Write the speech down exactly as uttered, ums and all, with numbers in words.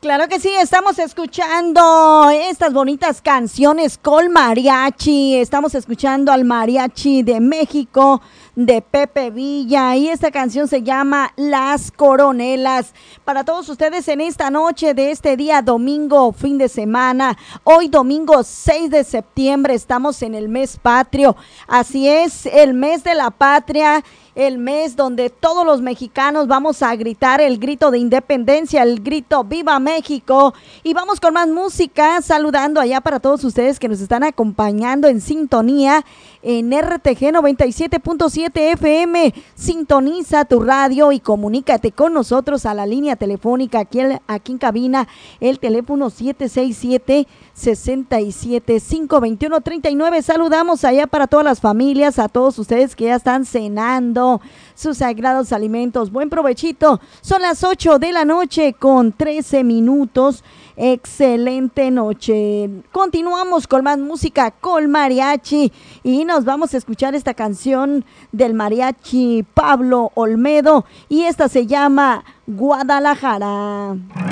Claro que sí, estamos escuchando estas bonitas canciones con mariachi, estamos escuchando al mariachi de México, de Pepe Villa, y esta canción se llama Las Coronelas. Para todos ustedes en esta noche de este día domingo, fin de semana, hoy domingo seis de septiembre, estamos en el mes patrio, así es, el mes de la patria, el mes donde todos los mexicanos vamos a gritar el grito de independencia, el grito ¡Viva México! Y vamos con más música, saludando allá para todos ustedes que nos están acompañando en sintonía en R T G noventa y siete punto siete F M. Sintoniza tu radio y comunícate con nosotros a la línea telefónica aquí, aquí en cabina, el teléfono siete seis siete, seis siete, cinco dos uno, tres nueve. Saludamos allá para todas las familias, a todos ustedes que ya están cenando sus sagrados alimentos. Buen provechito. Son las ocho de la noche con trece minutos. Excelente noche. Continuamos con más música con mariachi y nos vamos a escuchar esta canción del mariachi Pablo Olmedo y esta se llama Guadalajara.